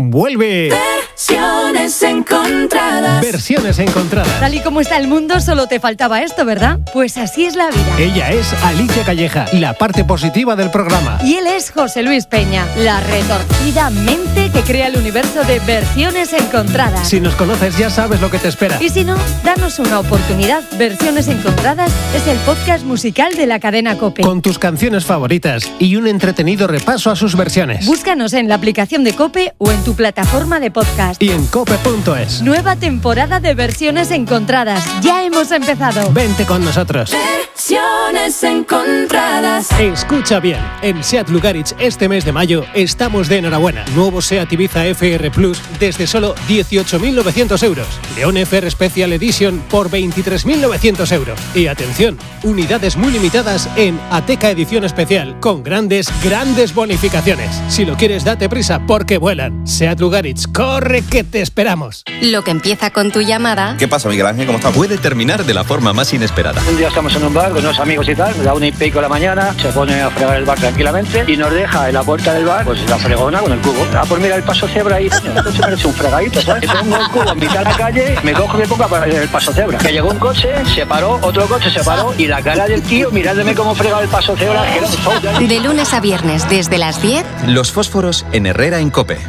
Vuelve Versiones encontradas. Versiones encontradas. Tal y como está el mundo, solo te faltaba esto, ¿verdad? Pues así es la vida. Ella es Alicia Calleja, la parte positiva del programa. Y él es José Luis Peña, la retorcida mente que crea el universo de Versiones encontradas. Si nos conoces ya sabes lo que te espera. Y si no, danos una oportunidad. Versiones encontradas es el podcast musical de la cadena COPE. Con tus canciones favoritas y un entretenido repaso a sus versiones. Búscanos en la aplicación de COPE o en tu plataforma de podcast. Y en cope.es. Nueva temporada de Versiones encontradas. Ya hemos empezado. Vente con nosotros. Versiones encontradas. Escucha bien, en SEAT Lugaritz este mes de mayo estamos de enhorabuena. Nuevo SEAT Ibiza FR Plus desde solo 18.900 euros. León FR Special Edition por 23.900 euros. Y atención, unidades muy limitadas en Ateca Edición Especial con grandes bonificaciones. Si lo quieres, date prisa porque vuelan. SEAT Lugaritz, corre que te esperamos. Lo que empieza con tu llamada... ¿Qué pasa, Miguel Ángel? ¿Cómo estás? Puede terminar de la forma más inesperada. Un día estamos en un bar con unos amigos y tal, da 1:30 de la mañana, se pone a fregar el bar tranquilamente y nos deja en la puerta del bar, pues la fregona con el cubo. Pues mira el paso cebra y entonces merece un fregadito, ¿sabes? Pongo el cubo en mitad de la calle, me cojo y me pongo el paso cebra. Que llegó un coche, se paró, otro coche se paró y la cara del tío mirándome cómo fregaba el paso cebra, que era un show. De lunes a viernes desde las 10. Los fósforos en Herrera en COPE.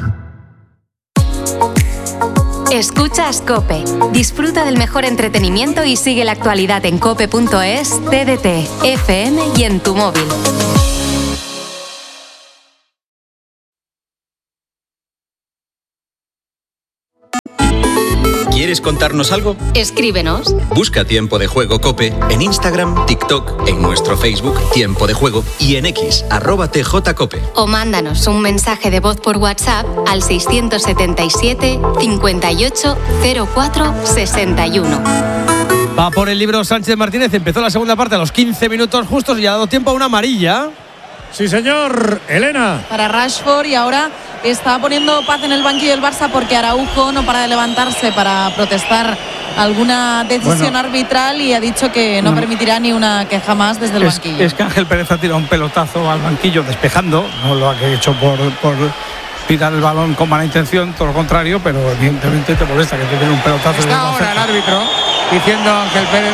Escuchas COPE. Disfruta del mejor entretenimiento y sigue la actualidad en cope.es, TDT, FM y en tu móvil. ¿Quieres contarnos algo? Escríbenos. Busca Tiempo de Juego COPE en Instagram, TikTok, en nuestro Facebook Tiempo de Juego y en X, @TJCOPE. O mándanos un mensaje de voz por WhatsApp al 677 58 04 61. Va por el libro Sánchez Martínez. Empezó la segunda parte a los 15 minutos justos y ha dado tiempo a una amarilla. Sí, señor. Elena. Para Rashford, y ahora está poniendo paz en el banquillo del Barça porque Araujo no para de levantarse para protestar alguna decisión arbitral y ha dicho que no permitirá ni una queja más desde el banquillo. Es que Ángel Pérez ha tirado un pelotazo al banquillo despejando, no lo ha hecho por pitar el balón con mala intención, todo lo contrario, pero evidentemente te molesta que te den un pelotazo. Está ahora el árbitro diciendo a Ángel Pérez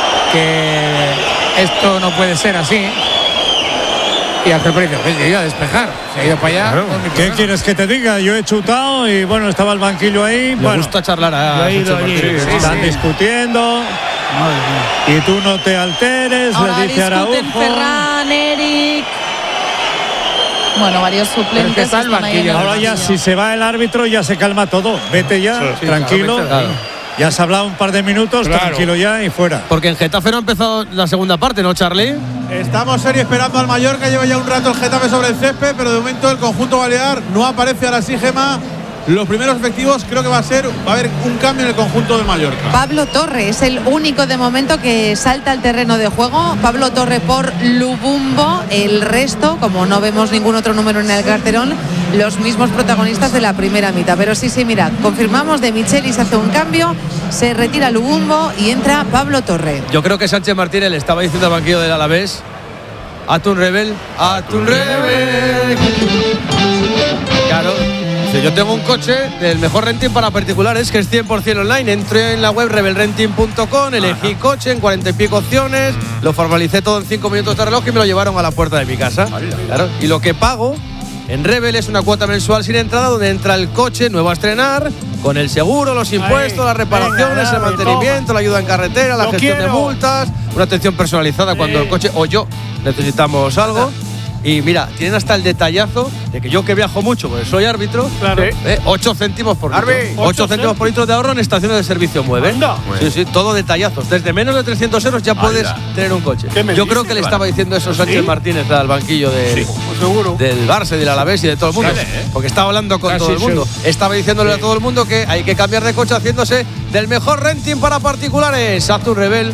que esto no puede ser así. Y Ángel Pérez dice, yo iba a despejar, se ha ido para allá. Claro. ¿Qué quieres que te diga? Yo he chutado y bueno, estaba el banquillo ahí. Me gusta charlar a Están discutiendo. Y tú no te alteres, ahora le dice Araujo. Ferran, Eric. Bueno, varios suplentes. Está el banquillo. Ahora ya si se va el árbitro ya se calma todo. Vete ya, tranquilo. Ya has hablado un par de minutos, tranquilo ya y fuera. Porque en Getafe no ha empezado la segunda parte, ¿no, Charlie? Estamos esperando al Mallorca, lleva ya un rato el Getafe sobre el césped, pero de momento el conjunto balear no aparece. Ahora sí, Gema. Los primeros efectivos creo que va a haber un cambio en el conjunto del Mallorca. Pablo Torre es el único de momento que salta al terreno de juego. Pablo Torre por Lubumbo. El resto, como no vemos ningún otro número en el carterón, los mismos protagonistas de la primera mitad. Pero sí, mirad, confirmamos, de Michelis hace un cambio, se retira Lubumbo y entra Pablo Torre. Yo creo que Sánchez Martínez le estaba diciendo al banquillo del Alavés: Atún Rebel, Atún Rebel. Claro. Yo tengo un coche del mejor renting para particulares que es 100% online. Entré en la web rebelrenting.com, elegí coche en 40 y pico opciones, lo formalicé todo en 5 minutos de reloj y me lo llevaron a la puerta de mi casa. Claro. Y lo que pago en Rebel es una cuota mensual sin entrada donde entra el coche nuevo a estrenar, con el seguro, los impuestos, las reparaciones, el mantenimiento, la ayuda en carretera, la gestión de multas, una atención personalizada cuando el coche o yo necesitamos algo. Y mira, tienen hasta el detallazo de que yo, que viajo mucho, porque soy árbitro, 8 céntimos por litro. 8 céntimos por litro de ahorro en estaciones de servicio Mueve. Sí, todo detallazos. Desde menos de 300 euros ya puedes tener un coche. Yo creo que le estaba diciendo eso Sánchez Martínez al banquillo del Barça y del Alavés y de todo el mundo. Porque estaba hablando con todo el mundo. Estaba diciéndole a todo el mundo que hay que cambiar de coche haciéndose del mejor renting para particulares. Haz tu Rebel.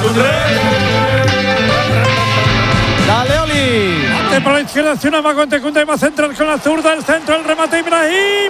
Dale, Oli. Por la izquierda hacia una Mago Tecunda y va a centrar con la zurda, el centro, el remate Ibrahim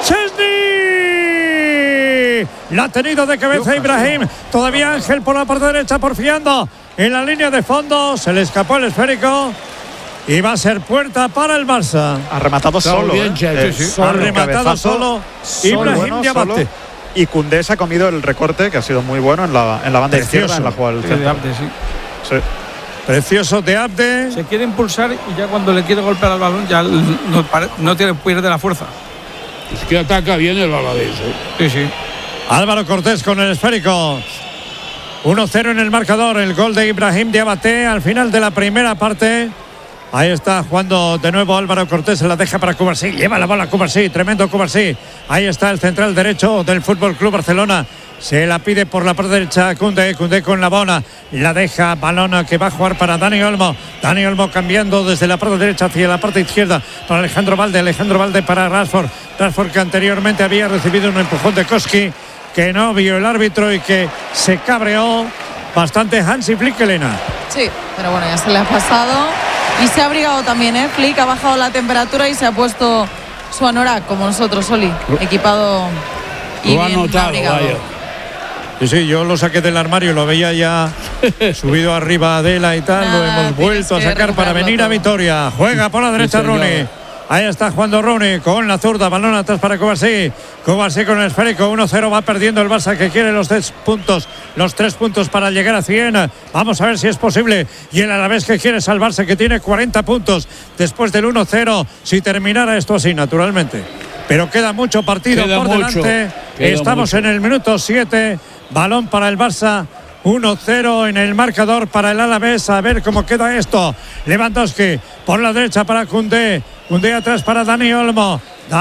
Chesney. La ha tenido de cabeza Ibrahim. Todavía Ángel por la parte derecha porfiando en la línea de fondo. Se le escapó el esférico. y va a ser puerta para el Barça. Ha rematado solo. Bien, Ha rematado solo Ibrahim Diabate. Y Koundé se ha comido el recorte, que ha sido muy bueno en la banda izquierda, en la jugada del centro. Diabate, Sí. Precioso de Abde. Se quiere impulsar y ya cuando le quiere golpear al balón ya pierde la fuerza. Es que ataca bien el Alavés. Sí. Álvaro Cortés con el esférico. 1-0 en el marcador. El gol de Ibrahim Diabate al final de la primera parte. Ahí está jugando de nuevo Álvaro Cortés, se la deja para Cubarsí, lleva la bola Cubarsí, tremendo Cubarsí. Ahí está el central derecho del Fútbol Club Barcelona. Se la pide por la parte derecha Koundé con la bola, la deja, balón que va a jugar para Dani Olmo. Dani Olmo cambiando desde la parte derecha hacia la parte izquierda para Alejandro Valde para Rashford que anteriormente había recibido un empujón de Koski, que no vio el árbitro y que se cabreó bastante Hansi Flick, Elena. Sí, pero bueno, ya se le ha pasado y se ha abrigado también, Flick ha bajado la temperatura y se ha puesto su anorak, como nosotros, Oli, equipado y bien abrigado. Sí, yo lo saqué del armario, lo veía ya subido arriba de la y tal. Lo hemos vuelto a sacar para venir a Vitoria. Juega por la derecha Rooney. Ahí está jugando Rooney con la zurda, balón atrás para Kovacic con el esférico. 1-0, va perdiendo el Barça, que quiere los 3 puntos para llegar a 100. Vamos a ver si es posible. Y el Alavés, que quiere salvarse, que tiene 40 puntos después del 1-0, si terminara esto así, naturalmente. Pero queda mucho partido por delante. Estamos en el minuto 7. Balón para el Barça. 1-0 en el marcador para el Alavés. A ver cómo queda esto. Lewandowski por la derecha para Koundé. Koundé atrás para Dani Olmo,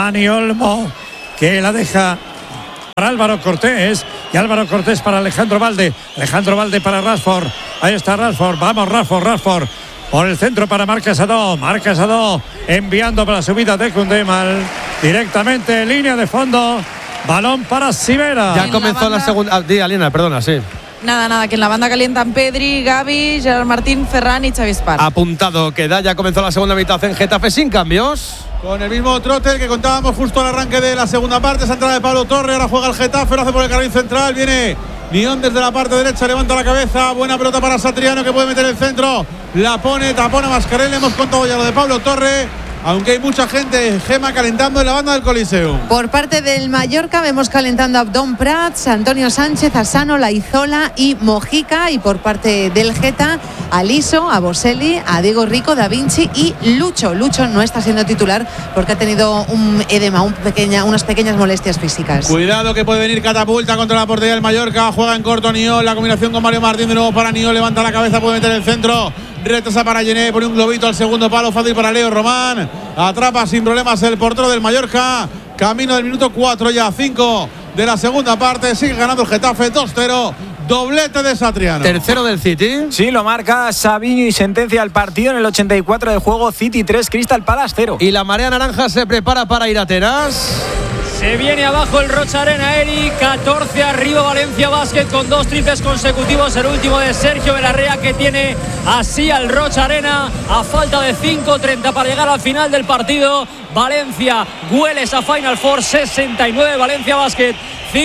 que la deja para Álvaro Cortés. Y Álvaro Cortés para Alejandro Valde para Rashford. Ahí está Rashford. Vamos, Rashford. Por el centro para Marc Casado. Enviando para la subida de Koundé mal. Directamente en línea de fondo. Balón para Sivera. Ya comenzó la segunda. Alina, perdona, sí. Nada, que en la banda calientan Pedri, Gavi, Gerard Martín, Ferran y Xavi Espar. Apuntado queda, ya comenzó la segunda mitad en Getafe sin cambios. Con el mismo trote que contábamos justo al arranque de la segunda parte. Esa entrada de Pablo Torre, ahora juega el Getafe, lo hace por el carril central. Viene Nión desde la parte derecha, levanta la cabeza. Buena pelota para Satriano, que puede meter el centro. La pone, tapona Mascarell. Hemos contado ya lo de Pablo Torre. Aunque hay mucha gente, Gema, calentando en la banda del Coliseum. Por parte del Mallorca vemos calentando a Abdón Prats, Antonio Sánchez, Asano, Laizola y Mojica. Y por parte del Geta, a Liso, a Boselli, a Diego Rico, Da Vinci y Lucho. Lucho no está siendo titular porque ha tenido un edema, unas pequeñas molestias físicas. Cuidado que puede venir catapulta contra la portería del Mallorca. Juega en corto Niol, la combinación con Mario Martín de nuevo para Niol. Levanta la cabeza, puede meter el centro. Retrasa para Gené, pone un globito al segundo palo, fácil para Leo Román. Atrapa sin problemas el portero del Mallorca. Camino del minuto 4, ya 5 de la segunda parte. Sigue ganando el Getafe 2-0. Doblete de Satriano. Tercero del City. Sí, lo marca Sabiño y sentencia el partido en el 84 del juego. City 3, Crystal Palace 0. Y la marea naranja se prepara para ir a Atenas. Se viene abajo el Rocha Arena, Eric. 14 arriba Valencia Basket con 2 triples consecutivos. El último de Sergio Belarrea, que tiene así al Rocha Arena a falta de 5:30 para llegar al final del partido. Valencia huele esa Final Four. 69 Valencia Basket,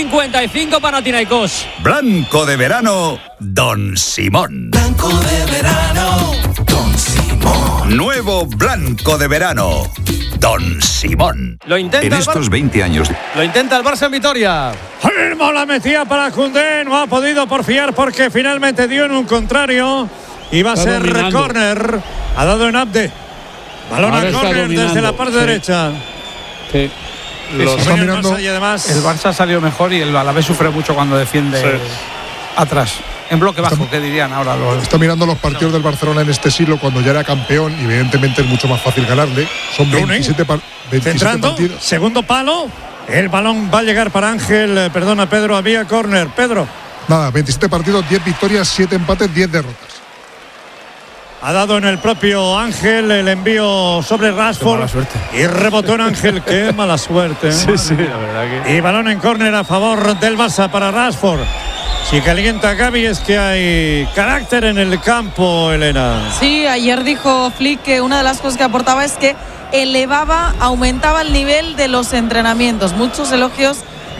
55 Panathinaikos. Blanco de verano, Don Simón. Blanco de verano, Don Simón. Nuevo blanco de verano, Don Simón. Lo intenta en estos 20 años. Lo intenta el Barça en Vitoria. Firmo la metía para Koundé. No ha podido porfiar porque finalmente dio en un contrario. Y va a ser córner. Ha dado en Abde. Balón a córner desde la parte derecha. Sí. Y además el Barça salió mejor y el Alavés sufre mucho cuando defiende atrás. En bloque bajo, ¿qué dirían ahora? Está mirando los partidos del Barcelona en este siglo cuando ya era campeón y evidentemente es mucho más fácil ganarle. Son 27 partidos. Segundo palo. El balón va a llegar para Ángel. Perdona, Pedro, había córner. Pedro. Nada, 27 partidos, 10 victorias, 7 empates, 10 derrotas. Ha dado en el propio Ángel el envío sobre Rashford. Y rebotó en Ángel. Qué mala suerte. Sí, la verdad que. Y balón en córner a favor del Barça para Rashford. Si calienta Gavi es que hay carácter en el campo, Elena. Sí, ayer dijo Flick que una de las cosas que aportaba es que aumentaba el nivel de los entrenamientos. Muchos elogios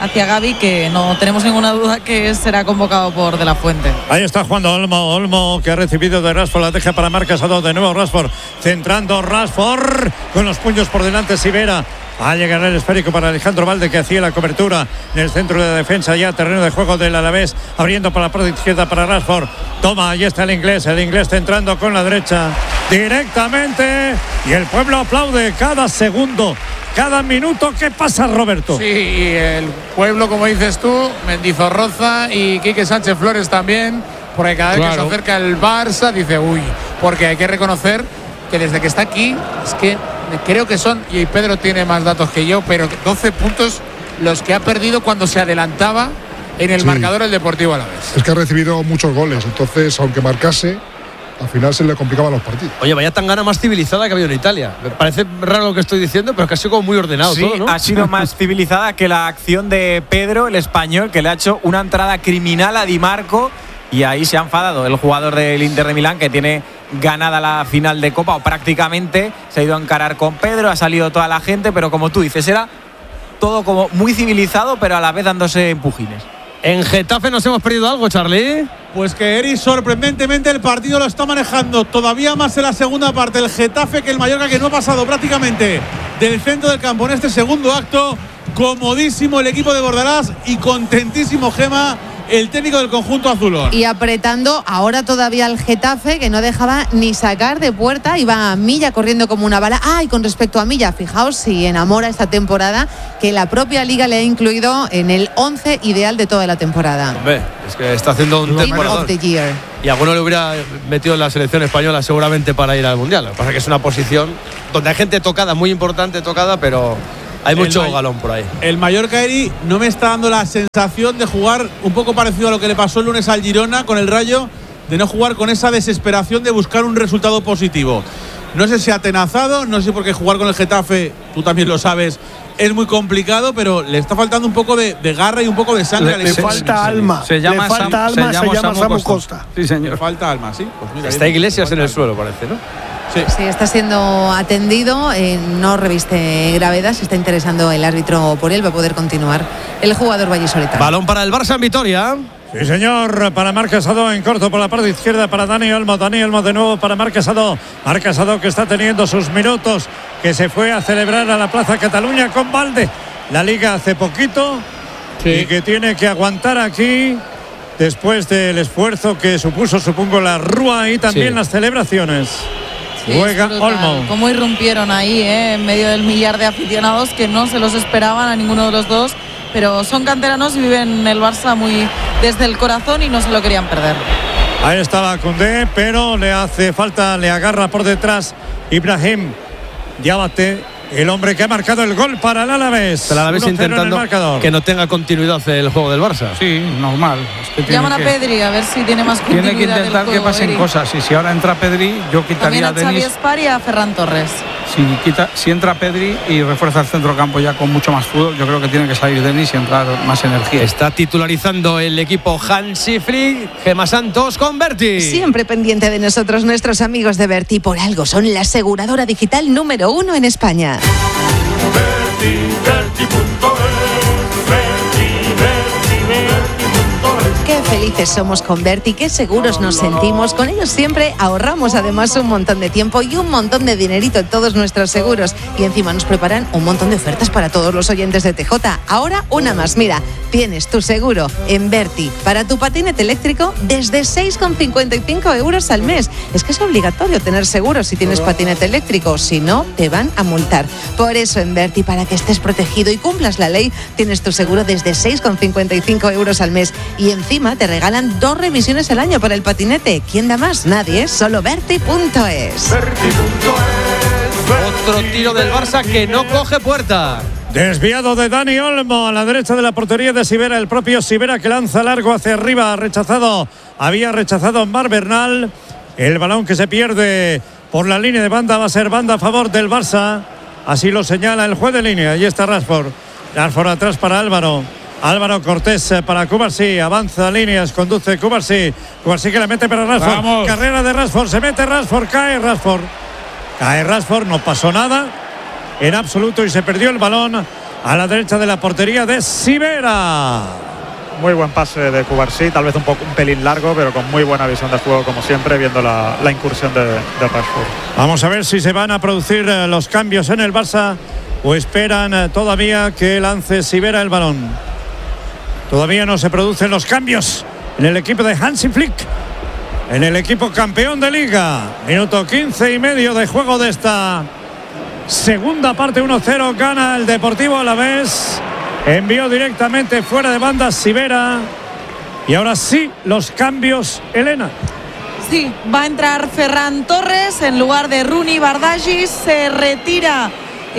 hacia Gavi, que no tenemos ninguna duda que será convocado por De La Fuente. Ahí está jugando Olmo, que ha recibido de Rashford, la deja para Marc Casado, de nuevo Rashford, centrando Rashford, con los puños por delante Sivera. Va a llegar el esférico para Alejandro Valde, que hacía la cobertura en el centro de defensa, ya terreno de juego del Alavés, abriendo para la parte izquierda para Rashford. Toma, ahí está el inglés centrando con la derecha directamente, y el pueblo aplaude cada segundo, cada minuto. ¿Qué pasa, Roberto? Sí, y el pueblo, como dices tú, Mendizorroza y Quique Sánchez Flores también, porque cada vez que se acerca el Barça dice uy, porque hay que reconocer que desde que está aquí, es que creo que son, y Pedro tiene más datos que yo, pero 12 puntos los que ha perdido cuando se adelantaba en el marcador el Deportivo Alavés. Es que ha recibido muchos goles, entonces aunque marcase, al final se le complicaban los partidos. Oye, vaya tangana más civilizada que ha habido en Italia. Me parece raro lo que estoy diciendo, pero es que ha sido como muy ordenado todo, ¿no? Ha sido más civilizada que la acción de Pedro, el español, que le ha hecho una entrada criminal a Di Marco, y ahí se ha enfadado el jugador del Inter de Milán, que tiene ganada la final de Copa, o prácticamente. Se ha ido a encarar con Pedro, ha salido toda la gente, pero como tú dices, era todo como muy civilizado, pero a la vez dándose empujines. ¿En Getafe nos hemos perdido algo, Charlie? Pues que Eri, sorprendentemente, el partido lo está manejando todavía más en la segunda parte el Getafe que el Mallorca, que no ha pasado prácticamente del centro del campo en este segundo acto. Comodísimo el equipo de Bordalás y contentísimo Gema, el técnico del conjunto azulón. Y apretando ahora todavía al Getafe, que no dejaba ni sacar de puerta, iba a Milla corriendo como una bala. Y con respecto a Milla, fijaos si enamora esta temporada, que la propia Liga le ha incluido en el 11 ideal de toda la temporada. Hombre, es que está haciendo un Team of the Year. Y alguno le hubiera metido en la selección española seguramente para ir al Mundial. Lo que pasa es que es una posición donde hay gente tocada, muy importante tocada, pero hay mucho galón por ahí. El Mallorca, Eri, no me está dando la sensación de jugar un poco parecido a lo que le pasó el lunes al Girona con el Rayo, de no jugar con esa desesperación de buscar un resultado positivo. No sé si ha atenazado, no sé por qué jugar con el Getafe, tú también lo sabes, es muy complicado, pero le está faltando un poco de garra y un poco de sangre. Le falta alma. Se llama Samu Costa. Sí, señor. Le falta alma, sí. Pues mira, está Iglesias en el suelo, parece, ¿no? Sí, está siendo atendido, no reviste gravedad, se está interesando el árbitro por él, va a poder continuar el jugador vallisoletano. Balón para el Barça en Vitoria. Sí, señor, para Marc Casado en corto por la parte izquierda para Dani Olmo de nuevo para Marc Casado. Marc Casado, que está teniendo sus minutos, que se fue a celebrar a la Plaza Cataluña con Valde, la Liga hace poquito, y que tiene que aguantar aquí después del esfuerzo que supuso, supongo, la Rúa y también las celebraciones. Sí, juega Olmo. Cómo irrumpieron ahí, en medio del millar de aficionados que no se los esperaban a ninguno de los dos, pero son canteranos y viven el Barça muy desde el corazón y no se lo querían perder. Ahí estaba Koundé, pero le hace falta, le agarra por detrás Ibrahim Diabate, el hombre que ha marcado el gol para el Alavés. El Alavés intentando que no tenga continuidad el juego del Barça. Sí, normal. Es que llaman a Pedri a ver si tiene más continuidad. Tiene que intentar que pasen cosas. Y si ahora entra Pedri, yo quitaría a Denis. También a Xavi Espar y a Ferran Torres. Si entra Pedri y refuerza el centrocampo ya con mucho más fútbol, yo creo que tiene que salir Denis y entrar más energía. Está titularizando el equipo Hansi Flick, Gemma Santos con Berti. Siempre pendiente de nosotros, nuestros amigos de Berti, por algo son la aseguradora digital número 1 en España. Qué felices somos con Berti, qué seguros nos sentimos. Con ellos siempre ahorramos además un montón de tiempo y un montón de dinerito en todos nuestros seguros. Y encima nos preparan un montón de ofertas para todos los oyentes de TJ. Ahora una más, mira, tienes tu seguro en Berti para tu patinete eléctrico desde 6,55 euros al mes. Es que es obligatorio tener seguro si tienes patinete eléctrico, si no te van a multar. Por eso en Berti, para que estés protegido y cumplas la ley, tienes tu seguro desde 6,55 euros al mes. Y encima te regalan 2 revisiones al año para el patinete. ¿Quién da más? Nadie, solo Berti.es. Otro tiro del Barça que no coge puerta. Desviado de Dani Olmo a la derecha de la portería de Sivera, el propio Sivera que lanza largo hacia arriba, había rechazado Mar Bernal. El balón que se pierde por la línea de banda va a ser banda a favor del Barça, así lo señala el juez de línea. Ahí está Rashford atrás para Álvaro Cortés para Cubarsí, avanza líneas, conduce Cubarsí que la mete para Rashford. ¡Vamos! Carrera de Rashford, se mete Rashford, cae Rashford, no pasó nada en absoluto y se perdió el balón a la derecha de la portería de Sivera. Muy buen pase de Cubarsí, tal vez un pelín largo, pero con muy buena visión de juego, como siempre, viendo la incursión de Rashford. Vamos a ver si se van a producir los cambios en el Barça o esperan todavía que lance Sivera el balón. Todavía no se producen los cambios en el equipo de Hansi Flick, en el equipo campeón de Liga. Minuto 15 y medio de juego de esta segunda parte. 1-0 gana el Deportivo Alavés. Envió directamente fuera de banda Sivera. Y ahora sí, los cambios, Elena. Sí, va a entrar Ferran Torres en lugar de Rooney Bardghji. Se retira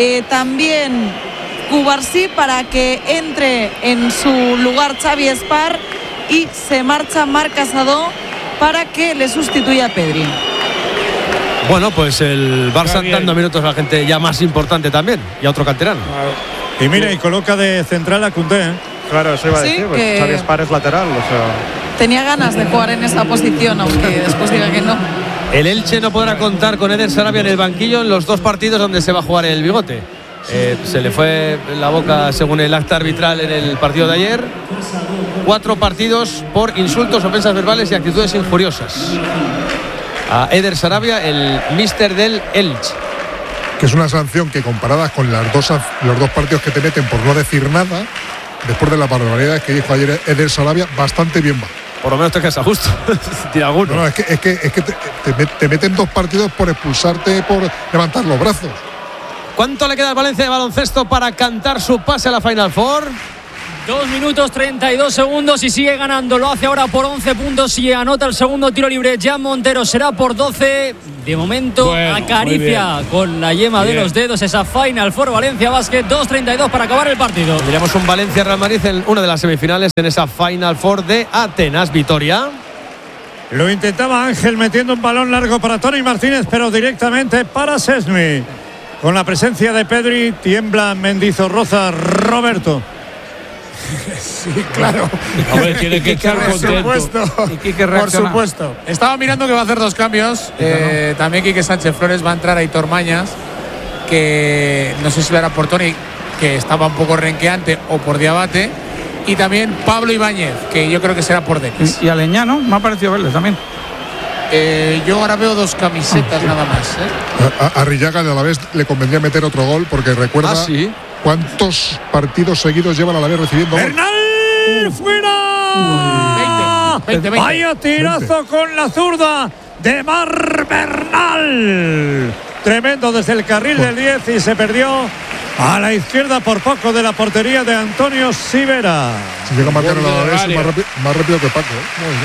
también Cubarsí para que entre en su lugar Xavi Espar. Y se marcha Marc Casado para que le sustituya a Pedri. Bueno, pues el Barça dando minutos a la gente ya más importante también. Y a otro canterano. Y mira, y coloca de central a Koundé. Claro, eso iba a decir, pues Xavi Espar es lateral. O sea. Tenía ganas de jugar en esa posición, aunque después diga que no. El Elche no podrá contar con Eder Sarabia en el banquillo en los 2 partidos donde se va a jugar el bigote. Se le fue la boca según el acta arbitral en el partido de ayer. 4 partidos por insultos, ofensas verbales y actitudes injuriosas a Eder Sarabia, el míster del Elche. Que es una sanción que, comparadas con los dos partidos que te meten por no decir nada, después de las barbaridades que dijo ayer Eder Sarabia, bastante bien va. Por lo menos te quedas a gusto. Tira alguno. No, es que te meten 2 partidos por expulsarte, por levantar los brazos. ¿Cuánto le queda al Valencia de baloncesto para cantar su pase a la Final Four? 2 minutos 32 segundos y sigue ganando. Lo hace ahora por 11 puntos y anota el segundo tiro libre. Jan Montero será por 12. De momento acaricia con la yema de los dedos esa Final Four Valencia Basket. 2:32 para acabar el partido. Tendríamos un Valencia-Real Madrid en una de las semifinales en esa Final Four de Atenas. Vitoria. Lo intentaba Ángel metiendo un balón largo para Tony Martínez, pero directamente para Szczęsny. Con la presencia de Pedri, tiembla Mendizorroza. Roberto. Sí, claro. Hombre, tiene que estar contento. Por supuesto. Estaba mirando que va a hacer 2 cambios. También Quique Sánchez Flores va a entrar a Aitor Mañas, que no sé si lo hará por Tony, que estaba un poco renqueante, o por Diabate. Y también Pablo Ibáñez, que yo creo que será por Denis. Y Aleñá, ¿no? Me ha parecido verle también. Yo ahora veo 2 camisetas nada más. A Rillaga de Alavés le convendría meter otro gol, porque recuerda cuántos partidos seguidos llevan a Alavés recibiendo gol. ¡Bernal! ¡Fuera! 20. Vaya tirazo con la zurda de Mar Bernal. Tremendo desde el carril del 10 y se perdió a la izquierda por poco de la portería de Antonio Sivera. Si llega a marcar el Alavés más rápido que Paco.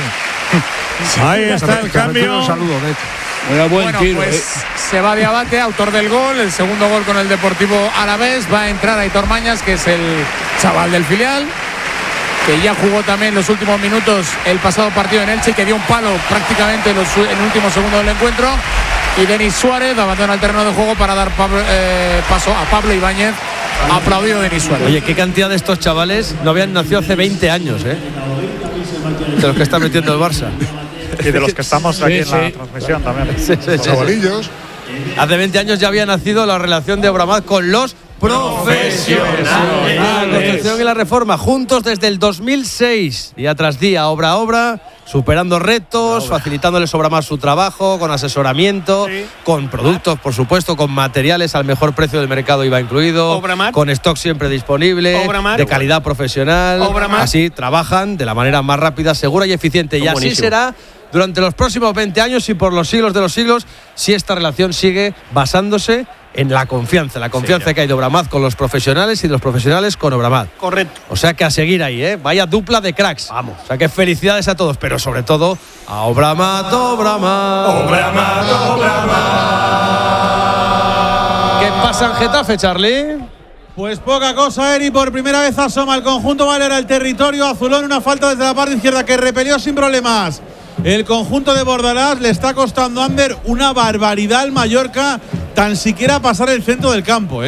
Ahí está el cambio. Un saludo, de hecho. Bueno, pues se va de Abate, autor del gol, el segundo gol con el Deportivo Alavés. Va a entrar Aitor Mañas, que es el chaval del filial, que ya jugó también los últimos minutos el pasado partido en Elche, que dio un palo prácticamente en el último segundo del encuentro. Y Denis Suárez abandona el terreno de juego para dar paso a Pablo Ibáñez. Aplaudido Denis Suárez. Oye, qué cantidad de estos chavales no habían nacido hace 20 años, de los que está metiendo el Barça. Y de los que estamos aquí en la transmisión también. Chavalillos. Hace 20 años ya había nacido la relación de Obramat con los profesionales. La construcción y la reforma, juntos desde el 2006. Día tras día, obra a obra, superando retos, facilitándoles Obramat su trabajo, con asesoramiento, con productos, por supuesto, con materiales al mejor precio del mercado IVA incluido, Obramat, con stock siempre disponible, Obramat, de calidad profesional. Obramat. Así trabajan de la manera más rápida, segura y eficiente. Y así será durante los próximos 20 años y por los siglos de los siglos, si esta relación sigue basándose en la confianza que hay de Obramat con los profesionales y de los profesionales con Obramat. Correcto. O sea que a seguir ahí, vaya dupla de cracks. Vamos. O sea que felicidades a todos, pero sobre todo a Obramat. ¿Qué pasa en Getafe, Charlie? Pues poca cosa, Eri. Por primera vez asoma el conjunto valera el territorio azulón. Una falta desde la parte izquierda que repelió sin problemas el conjunto de Bordalás. Le está costando, Ander, una barbaridad al Mallorca tan siquiera pasar el centro del campo,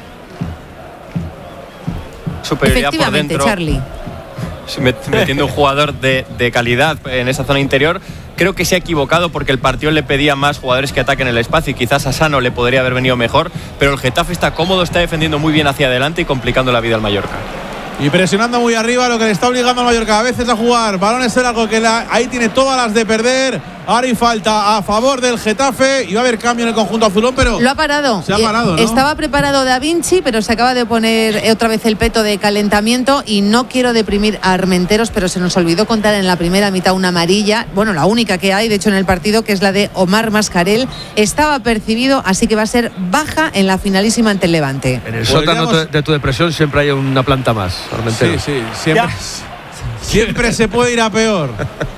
Superioridad por dentro. Charlie. Metiendo un jugador de calidad en esa zona interior creo que se ha equivocado porque el partido le pedía más jugadores que ataquen el espacio y quizás a Sano le podría haber venido mejor, pero el Getafe está cómodo, está defendiendo muy bien hacia adelante y complicando la vida al Mallorca. Y presionando muy arriba, lo que le está obligando al Mallorca a veces a jugar balones largos, que ahí tiene todas las de perder. Ahora hay falta a favor del Getafe y va a haber cambio en el conjunto azulón, pero lo ha parado. Se ha parado, ¿no? Estaba preparado Da Vinci, pero se acaba de poner otra vez el peto de calentamiento. Y no quiero deprimir a Armenteros, pero se nos olvidó contar en la primera mitad una amarilla, bueno, la única que hay de hecho en el partido, que es la de Omar Mascarell. Estaba percibido, así que va a ser baja en la finalísima ante el Levante. En el sótano de tu depresión siempre hay una planta más, Armenteros. Sí, siempre se puede ir a peor.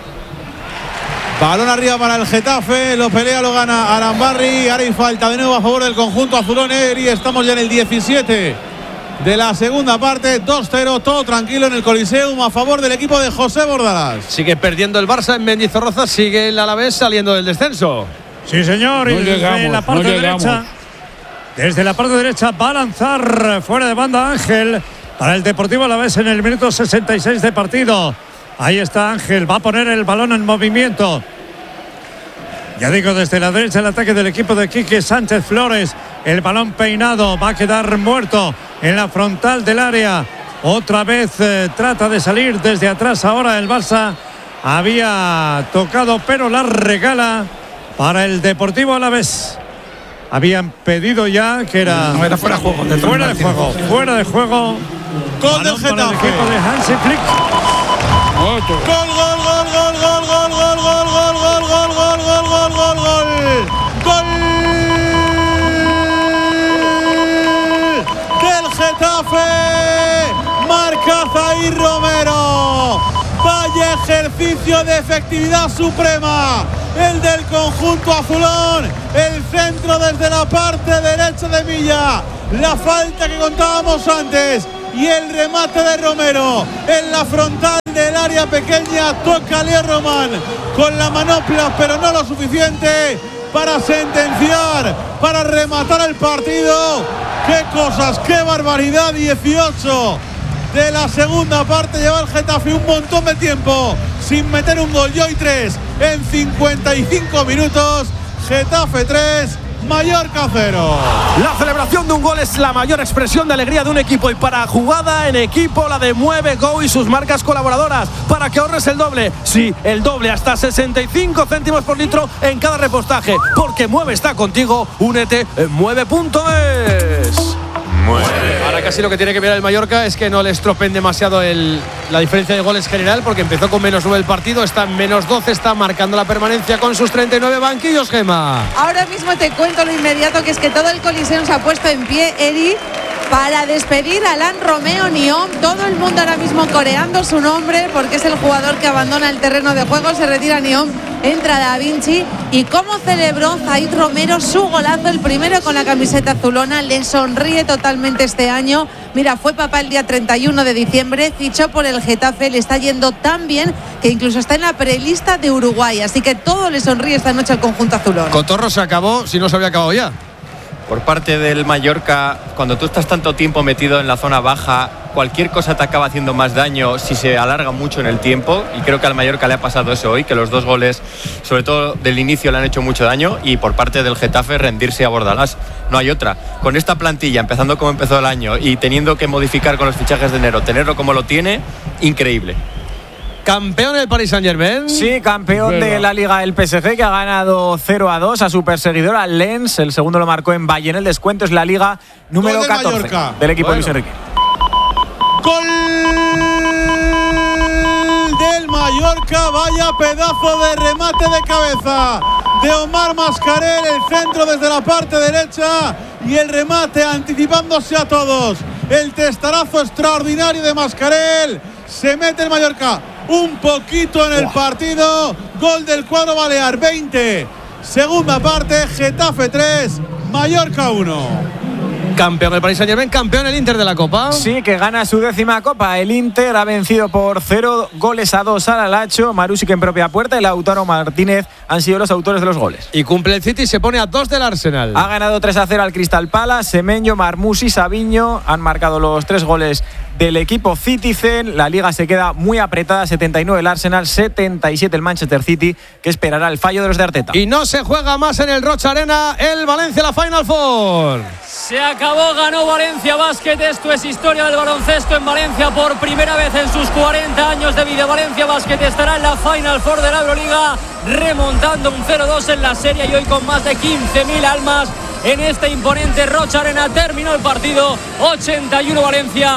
Balón arriba para el Getafe, lo pelea, lo gana Arambarri. Ahora hay falta de nuevo a favor del conjunto azulón. Y estamos ya en el 17 de la segunda parte. 2-0, todo tranquilo en el Coliseum a favor del equipo de José Bordalás. Sigue perdiendo el Barça en Mendizorroza, sigue el Alavés saliendo del descenso. Sí, señor. No y desde la parte derecha va a lanzar fuera de banda Ángel para el Deportivo Alavés en el minuto 66 de partido. Ahí está Ángel, va a poner el balón en movimiento. Ya digo, desde la derecha el ataque del equipo de Quique Sánchez Flores. El balón peinado va a quedar muerto en la frontal del área. Otra vez trata de salir desde atrás. Ahora el Barça había tocado, pero la regala para el Deportivo Alavés. Habían pedido ya que era... No, era fuera de juego. Fuera de juego. Gol del Getafe. Para el equipo de Hansi Flick. Gol del Getafe. Marca Zaïr Romero. Vaya ejercicio de efectividad suprema el del conjunto azulón. El centro desde la parte derecha de Villa. La falta que contábamos antes y el remate de Romero en la frontal del área pequeña. Toca Leo Román con la manopla, pero no lo suficiente para sentenciar, para rematar el partido. Qué cosas, qué barbaridad. 18 de la segunda parte lleva el Getafe un montón de tiempo sin meter un gol. Y hoy 3 en 55 minutos. Getafe 3, Mallorca 0. La celebración de un gol es la mayor expresión de alegría de un equipo, y para jugada en equipo la de Mueve Go y sus marcas colaboradoras, para que ahorres el doble. Sí, el doble, hasta 65 céntimos por litro en cada repostaje, porque Mueve está contigo. Únete en mueve.es. Ahora casi lo que tiene que mirar el Mallorca es que no le estropeen demasiado la diferencia de goles general, porque empezó con -9 el partido, está en -12, está marcando la permanencia con sus 39 banquillos, Gemma. Ahora mismo te cuento lo inmediato, que es que todo el Coliseum se ha puesto en pie, Eri, para despedir a Alain Romeo Nyom. Todo el mundo ahora mismo coreando su nombre, porque es el jugador que abandona el terreno de juego. Se retira Nyom, entra Da Vinci. Y cómo celebró Zaïr Romero su golazo, el primero con la camiseta azulona. Le sonríe totalmente este año. Mira, fue papá el día 31 de diciembre, fichó por el Getafe, le está yendo tan bien que incluso está en la prelista de Uruguay. Así que todo le sonríe esta noche al conjunto azulón. Cotorro se acabó, si no se había acabado ya. Por parte del Mallorca, cuando tú estás tanto tiempo metido en la zona baja, cualquier cosa te acaba haciendo más daño si se alarga mucho en el tiempo, y creo que al Mallorca le ha pasado eso hoy, que los dos goles, sobre todo del inicio, le han hecho mucho daño, y por parte del Getafe rendirse a Bordalás. No hay otra. Con esta plantilla, empezando como empezó el año y teniendo que modificar con los fichajes de enero, tenerlo como lo tiene, increíble. Campeón el Paris Saint-Germain. Sí, campeón de la Liga del PSG, que ha ganado 0-2 a su perseguidora Lens. El segundo lo marcó en Bayern. El descuento es la Liga número 14 del equipo de Luis Enrique. Gol del Mallorca. Vaya pedazo de remate de cabeza de Omar Mascarell. El centro desde la parte derecha y el remate anticipándose a todos. El testarazo extraordinario de Mascarell. Se mete el Mallorca un poquito en el partido. Gol del cuadro balear. 20. Segunda parte. Getafe 3, Mallorca 1. Campeón el Paris Saint-Germain, campeón el Inter de la Copa. Sí, que gana su 10ª Copa. El Inter ha vencido por 0-2 al Alacho. Marusic en propia puerta y Lautaro Martínez han sido los autores de los goles. Y cumple el City y se pone a 2 del Arsenal. Ha ganado 3-0 al Crystal Palace. Semenyo, Marmoush y Savinho han marcado los 3 goles del equipo Citizen. La Liga se queda muy apretada, 79 el Arsenal, 77 el Manchester City, que esperará el fallo de los de Arteta. Y no se juega más en el Rocha Arena el Valencia la Final Four. Se acabó, ganó Valencia Basket. Esto es historia del baloncesto en Valencia por primera vez en sus 40 años de vida. Valencia Basket estará en la Final Four de la Euroliga, remontando un 0-2 en la serie y hoy con más de 15.000 almas en este imponente Rocha Arena. Terminó el partido, 81 Valencia,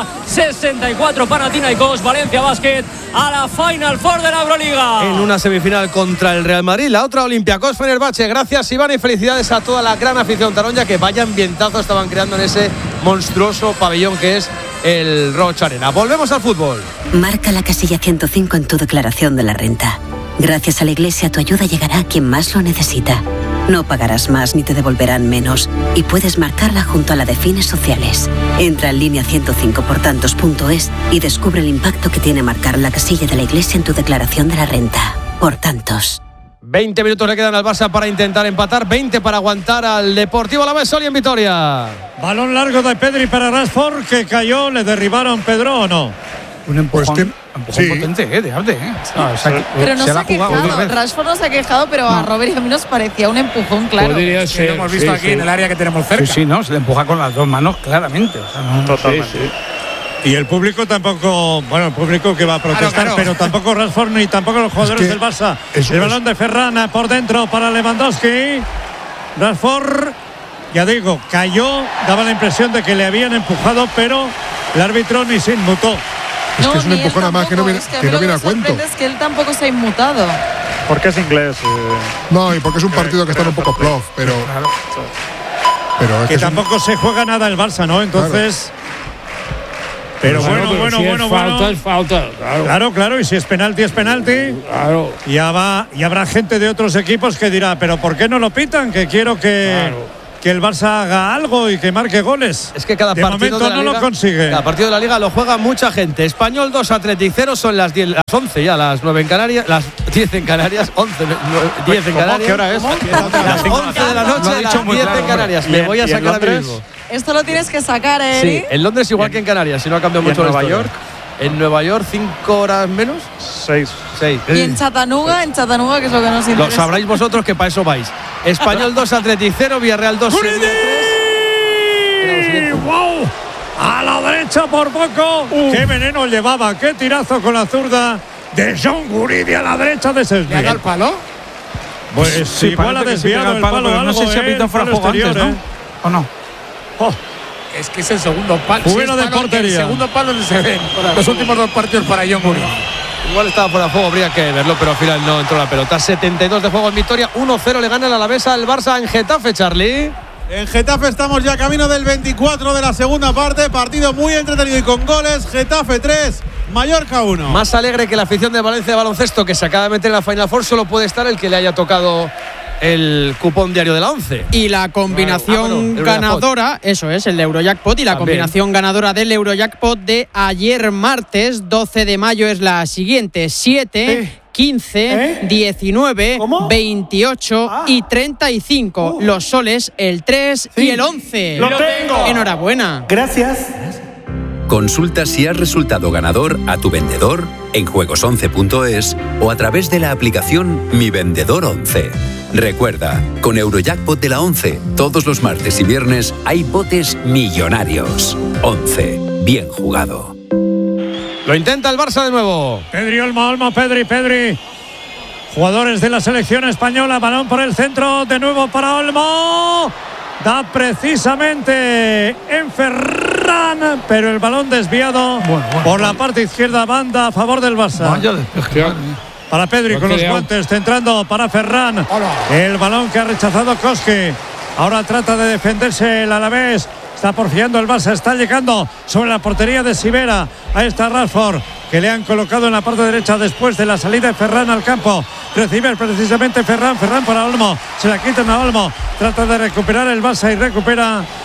64 Panathinaikos. Valencia Basket a la Final Four de la Euroliga. En una semifinal contra el Real Madrid, la otra Olympiacos Fenerbahce. Gracias, Iván, y felicidades a toda la gran afición taronja, que vaya ambientazo estaban creando en ese monstruoso pabellón que es el Rocha Arena. Volvemos al fútbol. Marca la casilla 105 en tu declaración de la renta. Gracias a la Iglesia, tu ayuda llegará a quien más lo necesita. No pagarás más ni te devolverán menos, y puedes marcarla junto a la de fines sociales. Entra en línea 105portantos.es y descubre el impacto que tiene marcar la casilla de la Iglesia en tu declaración de la renta. Por tantos. 20 minutos le quedan al Barça para intentar empatar, 20 para aguantar al Deportivo Alavés. Soli en Vitoria. Balón largo de Pedri para Rashford, que cayó. ¿Le derribaron, Pedro, o no? Un empujón, sí. potente, de arte. Pero no se ha quejado. Rashford no se ha quejado, pero a Robert y a mí nos parecía un empujón, claro. Podría ser, lo hemos visto aquí en el área que tenemos cerca. Sí, no, se le empuja con las dos manos, claramente. O sea, no, totalmente. Sí. Y el público tampoco, bueno, el público que va a protestar, claro. Pero tampoco Rashford ni tampoco los jugadores del Barça. El balón de Ferran por dentro para Lewandowski. Rashford, ya digo, cayó, daba la impresión de que le habían empujado, pero el árbitro ni se inmutó. Es que es un empujón a más que no viene a cuento. Es que él tampoco se ha inmutado. Porque es inglés. No, y porque es un partido que está un poco plof, pero es que tampoco se juega nada el Barça, ¿no? Entonces. Pero bueno. Falta es falta. Claro. Y si es penalti, es penalti. Claro. Y habrá gente de otros equipos que dirá, pero ¿por qué no lo pitan? Que quiero que el Barça haga algo y que marque goles. Es que cada partido de la Liga lo consigue. Cada partido de la Liga lo juega mucha gente. Español 2, Athletic 0, son las 10, las 11 ya, las 9 en Canarias, las 10 en Canarias, 10 en Canarias. ¿Qué hora es? Las 11 de la noche, las 10 en Canarias. Me voy a sacar a mismo. Esto lo tienes que sacar, Eri. Sí, en Londres igual que en Canarias, si no ha cambiado mucho la historia. ¿En Nueva York? En Nueva York, 5 horas menos. 6. Y en Chattanooga, que es lo que nos interesa. Lo sabréis vosotros, que para eso vais. Español 2, Athletic 0, Villarreal 2, Sevilla 3. ¡Wow! A la derecha por poco. ¡Qué veneno llevaba! ¡Qué tirazo con la zurda de John Guridi a la derecha de ese! ¿Le ha dado el palo? Pues sí, igual ha desviado el palo. No sé si ha pintado fuera de juego antes, ¿no? ¿O no? Es que es el segundo palo. Fuera de portería. El segundo palo donde se ven los últimos 2 partidos para John Guridi. Igual estaba fuera de juego, habría que verlo, pero al final no entró la pelota. 72 de juego en Vitoria, 1-0 le gana el Alavés al Barça en Getafe, Charlie. En Getafe estamos ya camino del 24 de la segunda parte. Partido muy entretenido y con goles. Getafe 3, Mallorca 1. Más alegre que la afición de Valencia de baloncesto, que se acaba de meter en la Final Four, solo puede estar el que le haya tocado el cupón diario de la 11. Y la combinación ganadora, eso es, el Eurojackpot, y la combinación ganadora del Eurojackpot de ayer martes, 12 de mayo, es la siguiente: 7, 15, 19, 28 y 35. Los soles, el 3 y el 11. ¡Lo tengo! Enhorabuena. Gracias. Consulta si has resultado ganador a tu vendedor en juegos11.es o a través de la aplicación Mi Vendedor 11. Recuerda, con Eurojackpot de la 11, todos los martes y viernes hay botes millonarios. 11. Bien jugado. Lo intenta el Barça de nuevo. Pedri, Olmo, Pedri. Jugadores de la selección española, balón por el centro, de nuevo para Olmo. Da precisamente en Ferran, pero el balón desviado por la parte izquierda, banda a favor del Barça. Para Pedri con los guantes, centrando para Ferran. El balón que ha rechazado Koski. Ahora trata de defenderse el Alavés. Está porfiando el Barça, está llegando sobre la portería de Sivera. Ahí está Rashford, que le han colocado en la parte derecha después de la salida de Ferran al campo. Recibe precisamente Ferran para Olmo. Se la quitan a Olmo. Trata de recuperar el Barça y recupera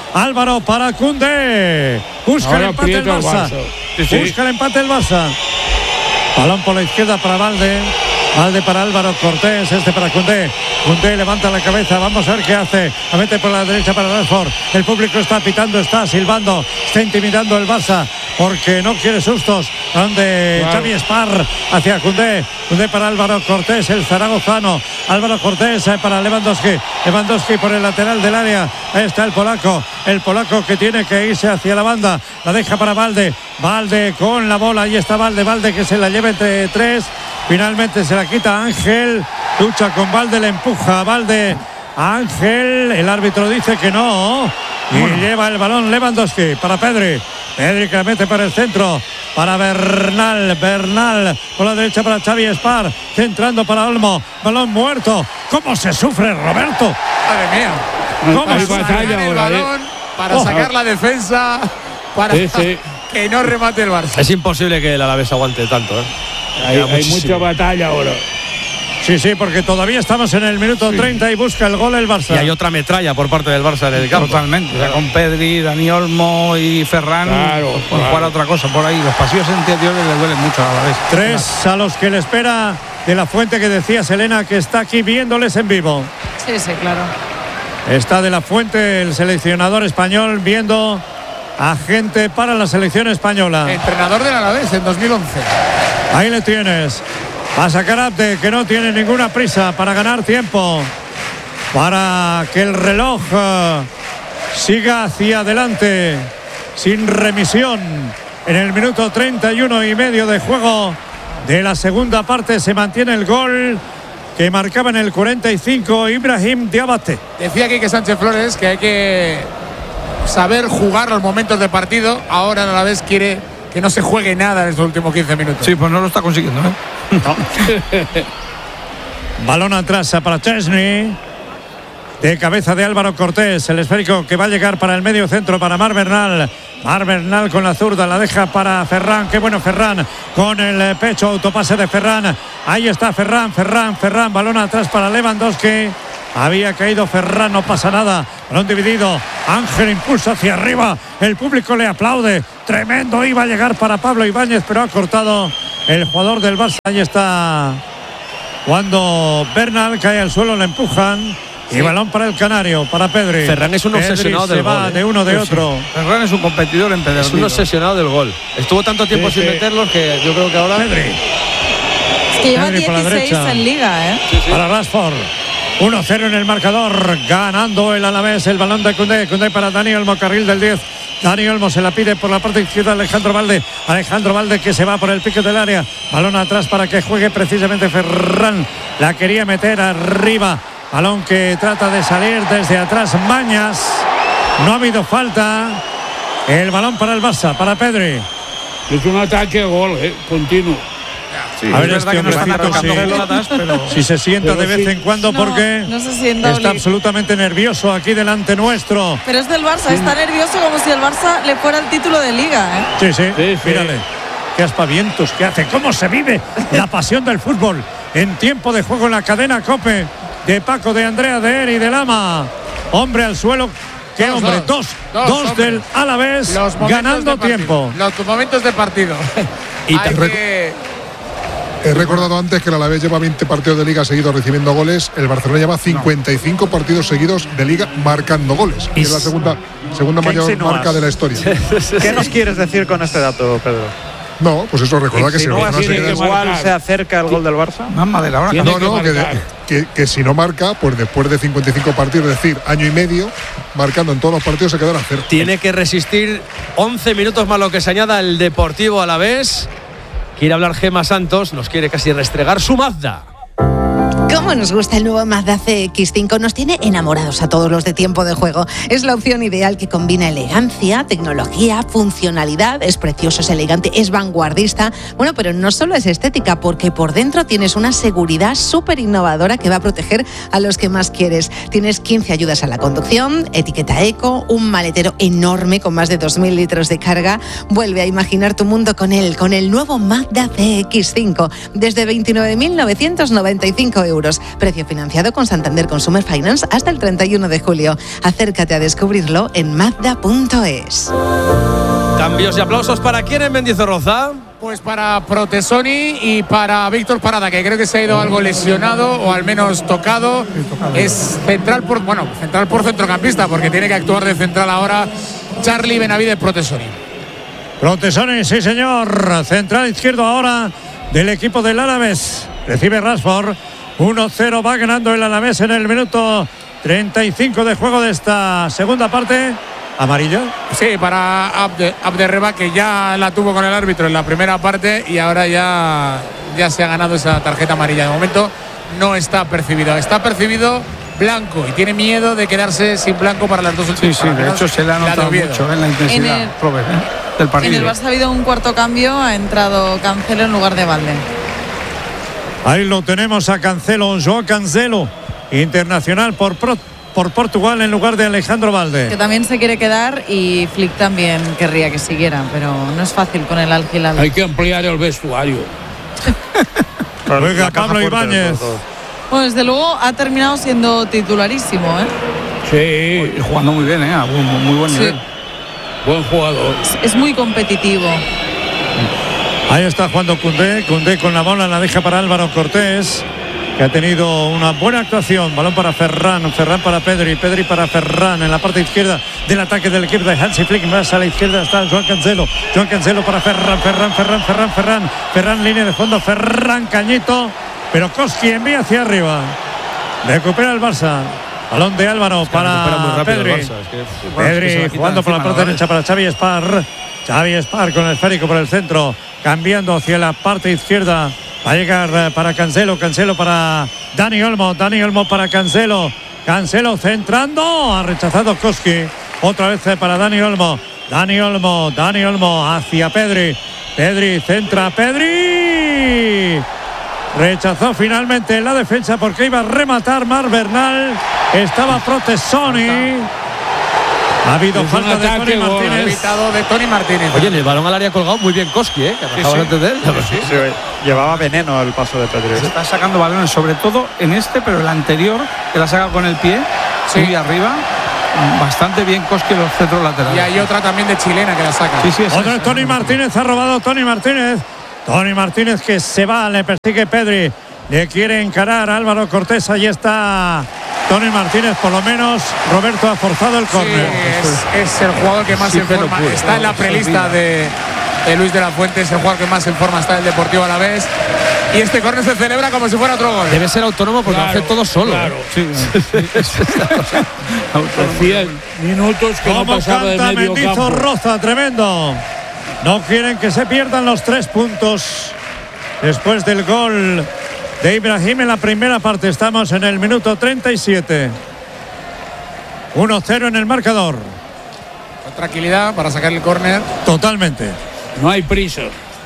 Álvaro para Koundé. Busca el empate el Barça. Busca el empate el Barça. Balón por la izquierda para Valde. Valde para Álvaro Cortés, para Koundé. Koundé levanta la cabeza, vamos a ver qué hace. La mete por la derecha para Rashford. El público está pitando, está silbando, está intimidando el Barça porque no quiere sustos. Donde Xavi Espar hacia Koundé. Koundé para Álvaro Cortés, el zaragozano. Álvaro Cortés para Lewandowski. Lewandowski por el lateral del área. Ahí está el polaco que tiene que irse hacia la banda. La deja para Valde. Valde con la bola, ahí está Valde que se la lleva entre tres. Finalmente se la quita Ángel, lucha con Valde, le empuja a Valde. Ángel, el árbitro dice que no. Y lleva el balón Lewandowski para Pedri. Pedri que la mete para el centro, para Bernal por la derecha para Xavi Espar, centrando para Olmo, balón muerto. ¿Cómo se sufre, Roberto? Madre mía. ¿Cómo se sacar el balón para sacar la defensa, para que no remate el Barça? Es imposible que el Alavés aguante tanto, ¿eh? Hay mucha batalla ahora. Sí, porque todavía estamos en el minuto 30 y busca el gol el Barça. Y hay otra metralla por parte del Barça en el campo. Totalmente. Ya con Pedri, Dani Olmo y Ferran. Por jugar otra cosa por ahí. Los pasillos interiores le duelen mucho a la vez. 3 a los que le espera De La Fuente, que decía Selena que está aquí viéndoles en vivo. Sí, claro. Está De La Fuente, el seleccionador español, viendo a gente para la selección española. Entrenador del Alavés en 2011. Ahí le tienes. A sacar Abde, que no tiene ninguna prisa para ganar tiempo, para que el reloj siga hacia adelante sin remisión. En el minuto 31 y medio de juego de la segunda parte se mantiene el gol que marcaba en el 45 Ibrahim Diabate. Decía Quique Sánchez Flores que hay que saber jugar los momentos de partido. Ahora a la vez quiere que no se juegue nada en estos últimos 15 minutos. Sí, pues no lo está consiguiendo, ¿eh? No. Balón atrás para Chesney. De cabeza de Álvaro Cortés. El esférico que va a llegar para el medio centro para Marc Bernal. Marc Bernal con la zurda. La deja para Ferran. Qué bueno Ferran. Con el pecho. Autopase de Ferran. Ahí está Ferran. Balón atrás para Lewandowski. Había caído Ferran, no pasa nada. Balón dividido. Ángel impulsa hacia arriba. El público le aplaude. Tremendo. Iba a llegar para Pablo Ibáñez, pero ha cortado el jugador del Barça. Ahí está. Cuando Bernal cae al suelo, le empujan. Y balón para el canario, para Pedri. Ferran es un obsesionado del gol. Se va de uno de otro. Ferran es un competidor en Pedri. Es un obsesionado del gol. Estuvo tanto tiempo sin meterlos que yo creo que ahora. Pedri. Es que lleva 16 en liga, ¿eh? Para Rashford. 1-0 en el marcador, ganando el Alavés. El balón de Koundé. Koundé para Dani Olmo, carril del 10. Dani Olmo se la pide por la parte izquierda Alejandro Valde. Alejandro Valde que se va por el pique del área. Balón atrás para que juegue precisamente Ferran. La quería meter arriba. Balón que trata de salir desde atrás Mañas. No ha habido falta. El balón para el Barça, para Pedri. Es un ataque gol, continuo. Sí, a ver, este hombrecito si se sienta de vez en cuando, porque no se sienta, está absolutamente nervioso aquí delante nuestro. Pero es del Barça, está nervioso como si el Barça le fuera el título de liga, ¿eh? Sí, mírale. Qué aspavientos que hace, cómo se vive la pasión del fútbol en tiempo de juego en la cadena COPE de Paco, de Andrea, de Eri, de Lama. Hombre al suelo. ¿Qué hombre? Dos del Alavés ganando tiempo. Los momentos de partido. Y he recordado antes que el Alavés lleva 20 partidos de Liga seguidos recibiendo goles. El Barcelona lleva 55 partidos seguidos de Liga marcando goles. Es la segunda mayor marca de la historia. ¿Qué nos quieres decir con este dato, Pedro? No, pues eso, recordad que si el Barcelona se queda igual se acerca el gol del Barça. Que si no marca, pues después de 55 partidos, es decir, año y medio, marcando en todos los partidos, se quedará a cero. Tiene que resistir 11 minutos más lo que se añada el Deportivo Alavés. Quiere hablar Gemma Santos, nos quiere casi restregar su Mazda. ¿Cómo nos gusta el nuevo Mazda CX-5? Nos tiene enamorados a todos los de Tiempo de Juego. Es la opción ideal que combina elegancia, tecnología, funcionalidad. Es precioso, es elegante, es vanguardista. Bueno, pero no solo es estética, porque por dentro tienes una seguridad súper innovadora que va a proteger a los que más quieres. Tienes 15 ayudas a la conducción, etiqueta eco, un maletero enorme con más de 2.000 litros de carga. Vuelve a imaginar tu mundo con el nuevo Mazda CX-5. Desde 29.995 euros. euros. Precio financiado con Santander Consumer Finance hasta el 31 de julio. Acércate a descubrirlo en Mazda.es. Cambios y aplausos para quién en Mendizorroza. Pues para Protesoni y para Víctor Parada, que creo que se ha ido algo lesionado o al menos tocado. Es central por centrocampista, porque tiene que actuar de central ahora Charlie Benavides Protesoni. Protesoni, sí señor. Central izquierdo ahora del equipo del Alavés. Recibe Rashford. 1-0 va ganando el Alavés en el minuto 35 de juego de esta segunda parte. ¿Amarillo? Sí, para Abderreba, que ya la tuvo con el árbitro en la primera parte y ahora ya se ha ganado esa tarjeta amarilla. De momento no está percibido. Está percibido blanco y tiene miedo de quedarse sin blanco para las dos últimas. Sí, de hecho se le ha notado mucho en la intensidad del partido. En el Barça ha habido un cuarto cambio, ha entrado Cancelo en lugar de Valde. Ahí lo tenemos a Cancelo, João Cancelo, internacional por Portugal en lugar de Alejandro Valde. Que también se quiere quedar y Flick también querría que siguiera, pero no es fácil con el Al-Hilal. Hay que ampliar el vestuario. Juega Pablo Ibáñez. Bueno, desde luego ha terminado siendo titularísimo, Sí, y jugando muy bien, a muy buen nivel. Buen jugador. Es muy competitivo. Ahí está jugando Koundé con la bola, la deja para Álvaro Cortés, que ha tenido una buena actuación. Balón para Ferran para Pedri para Ferran en la parte izquierda del ataque del equipo de Hansi Flick. Más a la izquierda está João Cancelo para Ferran, línea de fondo, Ferran, cañito, pero Koski envía hacia arriba. Recupera el Barça. Balón de Álvaro para Pedri. Pedri jugando por la parte derecha para Xavi Espar con el esférico por el centro, cambiando hacia la parte izquierda. Va a llegar para Cancelo para Dani Olmo para Cancelo centrando, ha rechazado Koski, otra vez para Dani Olmo hacia Pedri centra, rechazó finalmente la defensa porque iba a rematar Marc Bernal, estaba Protesoni. Ha habido falta de Toni Martínez. Evitado de Toni Martínez. Oye, en el balón al área colgado muy bien Koski, que acabamos antes de él. Sí, llevaba veneno el paso de Pedri. Se está sacando balones, sobre todo en pero el anterior, que la saca con el pie, muy arriba. Bastante bien Koski en los centros laterales. Y hay otra también de chilena que la saca. Otra es Toni Martínez, ha robado Toni Martínez que se va, le persigue Pedri, le quiere encarar a Álvaro Cortés, ahí está Toni Martínez, por lo menos Roberto ha forzado el córner. Es el jugador que más en forma está en la prelista de Luis de la Fuente, es el jugador que más en forma está en el Deportivo Alavés. Y este córner se celebra como si fuera otro gol. Debe ser autónomo porque lo hace todo solo. Claro. Hacía minutos que no pasaba de medio campo. Roza, tremendo. No quieren que se pierdan los 3 puntos después del gol de Ibrahim en la primera parte. Estamos en el minuto 37. 1-0 en el marcador. Con tranquilidad para sacar el córner. Totalmente. No hay prisa.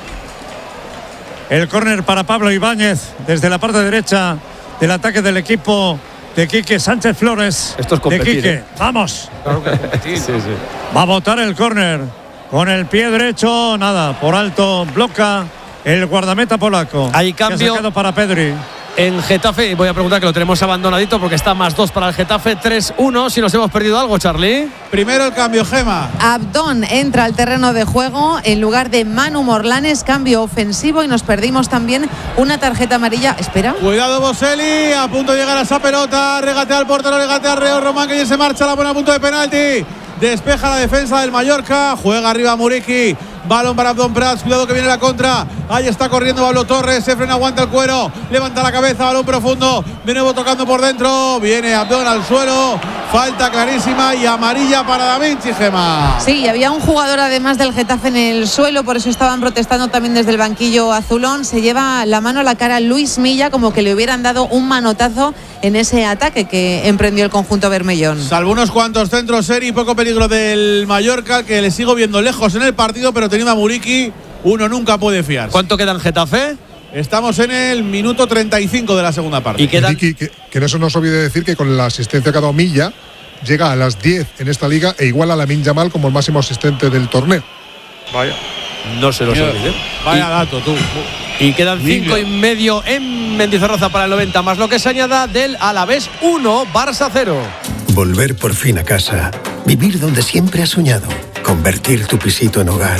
El córner para Pablo Ibáñez desde la parte derecha del ataque del equipo de Quique Sánchez Flores. Esto es competir, de Quique. Vamos. Claro que es competir. Sí. Va a botar el córner con el pie derecho. Nada, por alto bloca el guardameta polaco. Hay cambio para Pedri. En Getafe, voy a preguntar que lo tenemos abandonadito porque está +2 para el Getafe, 3-1. Si nos hemos perdido algo, Charlie. Primero el cambio, Gema. Abdón entra al terreno de juego en lugar de Manu Morlanes, cambio ofensivo, y nos perdimos también una tarjeta amarilla. Espera. Cuidado Boselli, a punto de llegar a esa pelota, regatea al portero, regatea a Leo Román, que ya se marcha, la pone a punto de penalti. Despeja la defensa del Mallorca, juega arriba Muriqui, balón para Abdón Prats, cuidado que viene la contra, ahí está corriendo Pablo Torres, se frena, aguanta el cuero, levanta la cabeza, balón profundo, de nuevo tocando por dentro, viene Abdón al suelo, falta clarísima y amarilla para Da Vinci, Gema. Sí, había un jugador además del Getafe en el suelo, por eso estaban protestando también desde el banquillo azulón. Se lleva la mano a la cara Luis Milla, como que le hubieran dado un manotazo en ese ataque que emprendió el conjunto bermellón. Salvo unos cuantos centros, Seri, poco peligro del Mallorca, que le sigo viendo lejos en el partido, pero teniendo a Muriqui, uno nunca puede fiarse. ¿Cuánto queda en Getafe? Estamos en el minuto 35 de la segunda parte. Y que en eso no se olvide decir que con la asistencia que ha dado Milla, llega a las 10 en esta liga e iguala a Lamine Yamal como el máximo asistente del torneo. Vaya. No se los olvide. Vaya dato, tú. Y quedan 5,5 en Mendizorroza para el 90, más lo que se añada del Alavés 1, Barça 0. Volver por fin a casa. Vivir donde siempre has soñado. Convertir tu pisito en hogar.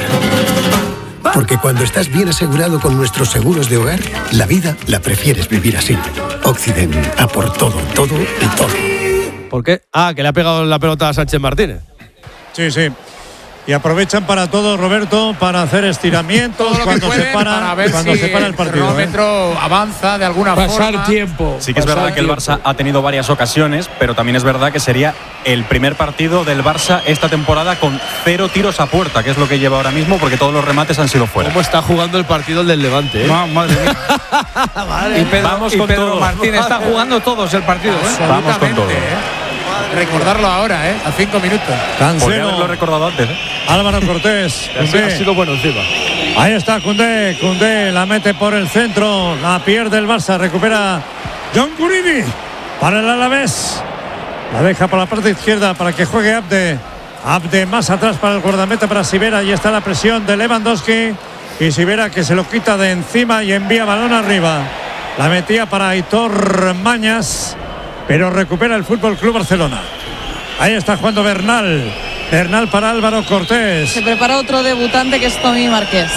Porque cuando estás bien asegurado con nuestros seguros de hogar, la vida la prefieres vivir así. Occident, a por todo, todo y todo. ¿Por qué? Que le ha pegado la pelota a Sánchez Martínez. Sí. Y aprovechan para todo, Roberto, para hacer estiramientos cuando se para el partido. El cronómetro avanza de alguna forma. Pasar tiempo. Sí que es verdad que el Barça ha tenido varias ocasiones, pero también es verdad que sería el primer partido del Barça esta temporada con 0 tiros a puerta, que es lo que lleva ahora mismo, porque todos los remates han sido fuera. ¿Cómo está jugando el partido el del Levante? Madre mía. Vale. Y Pedro Martín está jugando todos el partido. Vamos con todo. Recordarlo ahora, a 5 minutos. Podría haberlo recordado antes. Álvaro Cortés. Ha sido bueno encima. Ahí está Koundé la mete por el centro, la pierde el Barça, recupera John Guridi para el Alavés. La deja por la parte izquierda para que juegue Abde más atrás para el guardameta, para Sivera. Ahí está la presión de Lewandowski. Y Sivera que se lo quita de encima y envía balón arriba. La metía para Aitor Mañas, pero recupera el Fútbol Club Barcelona. Ahí está jugando Bernal para Álvaro Cortés. Se prepara otro debutante que es Tommy Márquez.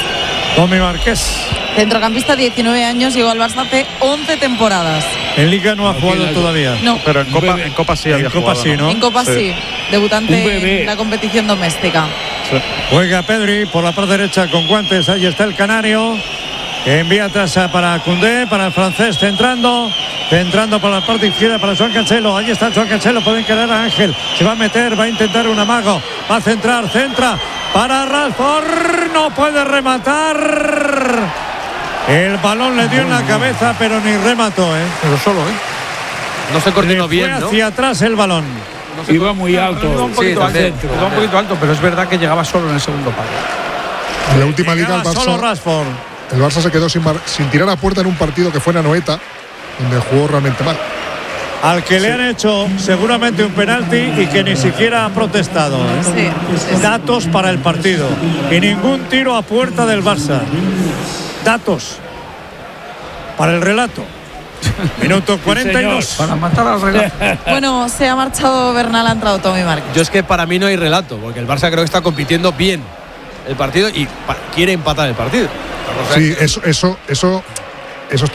Centrocampista, 19 años, llegó al Barça hace 11 temporadas. En Liga no ha jugado todavía. No. Pero en Copa sí había jugado. ¿no? En Copa sí. Debutante en la competición doméstica. Sí. Juega Pedri por la parte derecha con guantes. Ahí está el canario, que envía atrás para Koundé, para el francés, centrando por la parte izquierda para Joan Cancelo. Ahí está Joan Cancelo, pueden quedar a Ángel, se va a meter, va a intentar un amago, va a centra para Rashford, no puede rematar. El balón le dio en la cabeza, pero ni remató, Pero solo, No se coordinó bien, ¿no? Hacia atrás el balón. Iba muy alto. Iba un poquito alto, pero es verdad que llegaba solo en el segundo palo. En la última liga el Barça se quedó sin tirar a puerta en un partido que fue en Anoeta, donde jugó realmente mal. Al que le han hecho seguramente un penalti y que ni siquiera ha protestado. Datos para el partido. Y ningún tiro a puerta del Barça. Datos para el relato. Minuto 42. Para matar al relato. Bueno, se ha marchado Bernal, ha entrado Tommy Márquez. Yo es que para mí no hay relato, porque el Barça creo que está compitiendo bien el partido y quiere empatar el partido. Sí, eso es